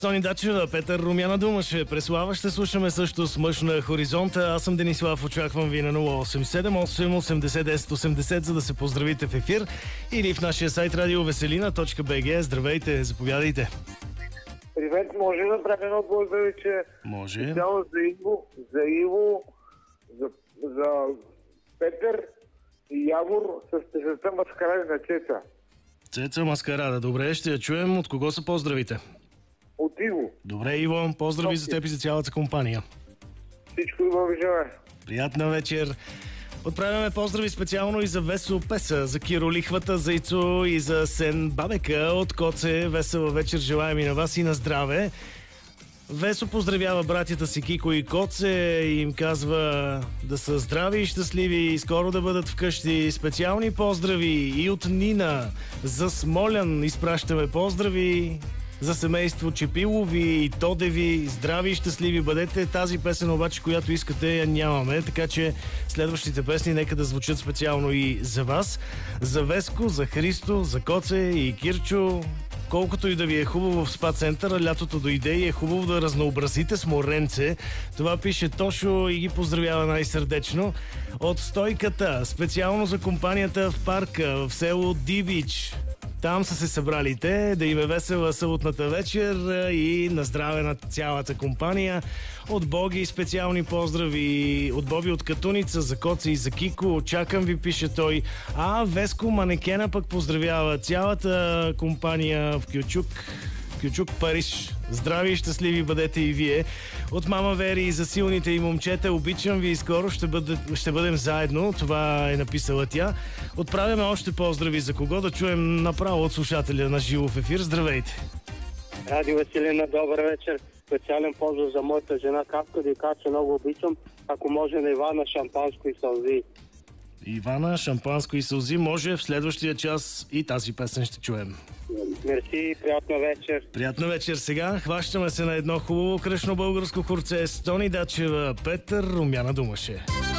Сони Дачева, Петър Румяна Думаше. Преслава ще слушаме също с мъж на хоризонта. Аз съм Денислав, очаквам ви на 087-880-1080, за да се поздравите в ефир или в нашия сайт radioveselina.bg. Здравейте, заповядайте. Привет, може да направим едно поздравиче? Може. Цяло за Иво, за Петър и Явор с песента Маскарада на Цеца. Цеца Маскарада, добре, ще я чуем. От кого са поздравите? От Иво. Добре, Иво, поздрави за теб и за цялата компания. Всичко добро ви желая. Приятна вечер. Отправяме поздрави специално и за Весо Песа, за Киро Лихвата, за Ицо и за Сен Бабека от Коце. Весела вечер желаем и на вас и на здраве. Весо поздравява братята си Кико и Коце и им казва да са здрави и щастливи и скоро да бъдат вкъщи. Специални поздрави и от Нина за Смолян изпращаме поздрави. За семейство Чепилови и Тодеви, здрави и щастливи бъдете. Тази песен обаче, която искате, я нямаме, така че следващите песни нека да звучат специално и за вас. За Веско, за Христо, за Коце и Кирчо. Колкото и да ви е хубаво в спа центъра, лятото дойде и е хубаво да разнообразите с моренце. Това пише Тошо и ги поздравява най-сърдечно. От Стойката, специално за компанията в парка, в село Дибич. Там са се събрали те, да им е весела съботната вечер и на здраве на цялата компания. От Боги специални поздрави, от Боби от Катуница, за Коце и за Кико. Чакам ви, пише той. А Веско Манекена пък поздравява цялата компания в Кючук, Париж. Здрави и щастливи бъдете и вие. От мама Вери и за силните и момчета, обичам ви и скоро ще бъдем заедно. Това е написала тя. Отправяме още поздрави за кого да чуем направо от слушателя на живо в ефир. Здравейте! Радио Веселина, добър вечер. Специален поздрав за моята жена Катка, дека че много обичам. Ако може на Ивана шампанско и сълзи. Ивана, шампанско и сълзи, може в следващия час и тази песен ще чуем. Мерси, приятна вечер. Приятна вечер. Сега хващаме се на едно хубаво кръшно българско хорце. Сони Дачева, Петър Румяна Думаше.